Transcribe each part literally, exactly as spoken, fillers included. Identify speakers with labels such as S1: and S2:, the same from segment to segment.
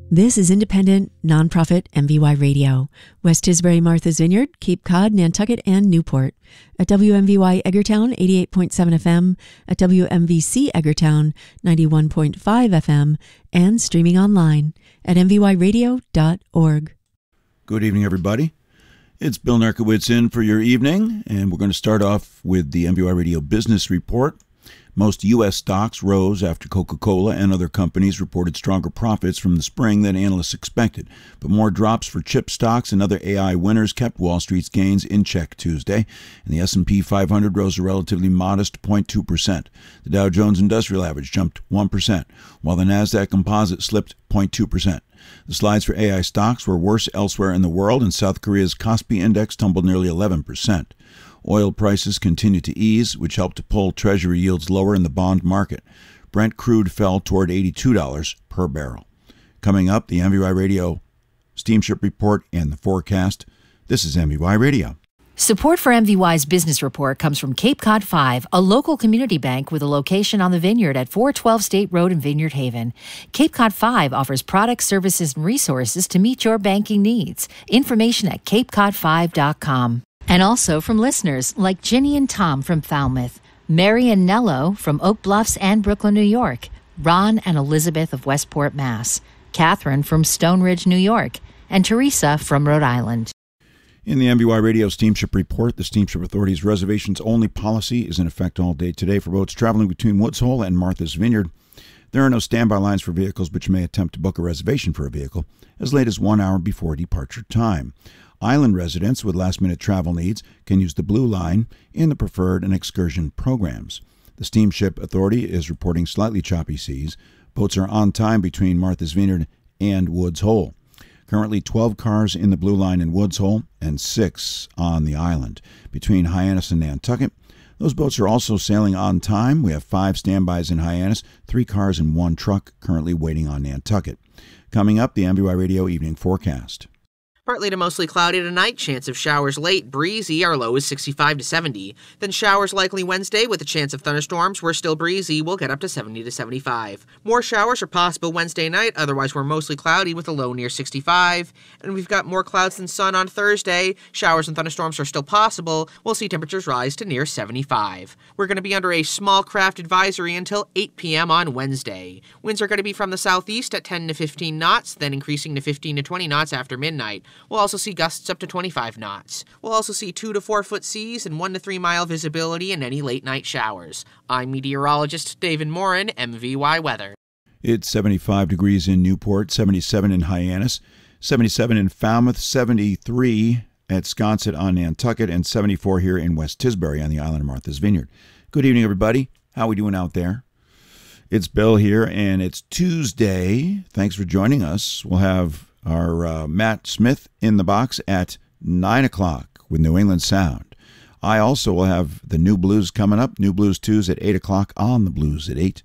S1: This is independent, nonprofit M V Y Radio. West Tisbury, Martha's Vineyard, Cape Cod, Nantucket, and Newport. At W M V Y Edgartown, eighty-eight point seven F M, at W M V C Edgartown, ninety-one point five F M, and streaming online at m v y radio dot org.
S2: Good evening, everybody. It's Bill Narkowitz in for your evening, and we're going to start off with the M V Y Radio Business Report. Most U S stocks rose after Coca-Cola and other companies reported stronger profits from the spring than analysts expected. But more drops for chip stocks and other A I winners kept Wall Street's gains in check Tuesday. And the S and P five hundred rose a relatively modest zero point two percent. The Dow Jones Industrial Average jumped one percent, while the Nasdaq Composite slipped zero point two percent. The slides for A I stocks were worse elsewhere in the world, and South Korea's Kospi Index tumbled nearly eleven percent. Oil prices continued to ease, which helped to pull Treasury yields lower in the bond market. Brent crude fell toward eighty-two dollars per barrel. Coming up, the M V Y Radio Steamship Report and the forecast. This is M V Y Radio.
S3: Support for M V Y's Business Report comes from Cape Cod five, a local community bank with a location on the Vineyard at four twelve State Road in Vineyard Haven. Cape Cod five offers products, services, and resources to meet your banking needs. Information at cape cod five dot com. And also from listeners like Ginny and Tom from Falmouth, Mary and Nello from Oak Bluffs and Brooklyn, New York, Ron and Elizabeth of Westport, Mass, Catherine from Stone Ridge, New York, and Teresa from Rhode Island.
S2: In the M V Y Radio Steamship Report, the Steamship Authority's reservations-only policy is in effect all day today for boats traveling between Woods Hole and Martha's Vineyard. There are no standby lines for vehicles, but you may attempt to book a reservation for a vehicle as late as one hour before departure time. Island residents with last-minute travel needs can use the Blue Line in the preferred and excursion programs. The Steamship Authority is reporting slightly choppy seas. Boats are on time between Martha's Vineyard and Woods Hole. Currently twelve cars in the Blue Line in Woods Hole and six on the island. Between Hyannis and Nantucket, those boats are also sailing on time. We have five standbys in Hyannis, three cars and one truck currently waiting on Nantucket. Coming up, the M V Y Radio Evening Forecast.
S4: Partly to mostly cloudy tonight, chance of showers late, breezy, our low is sixty-five to seventy. Then showers likely Wednesday with a chance of thunderstorms. We're still breezy, we'll get up to seventy to seventy-five. More showers are possible Wednesday night, otherwise we're mostly cloudy with a low near sixty-five. And we've got more clouds than sun on Thursday. Showers and thunderstorms are still possible. We'll see temperatures rise to near seventy-five. We're going to be under a small craft advisory until eight p.m. on Wednesday. Winds are going to be from the southeast at ten to fifteen knots, then increasing to fifteen to twenty knots after midnight. We'll also see gusts up to twenty-five knots. We'll also see two to four foot seas and one to three mile visibility in any late night showers. I'm meteorologist David Morin, M V Y Weather.
S2: It's seventy-five degrees in Newport, seventy-seven in Hyannis, seventy-seven in Falmouth, seventy-three at Sconset on Nantucket, and seventy-four here in West Tisbury on the island of Martha's Vineyard. Good evening, everybody. How are we doing out there? It's Bill here, and it's Tuesday. Thanks for joining us. We'll have our uh, Matt Smith in the box at nine o'clock with New England Sound. I also will have the New Blues coming up, New Blues twos at eight o'clock on the Blues at eight.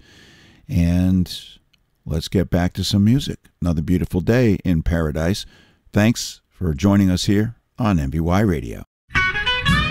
S2: And let's get back to some music. Another beautiful day in paradise. Thanks for joining us here on M V Y Radio.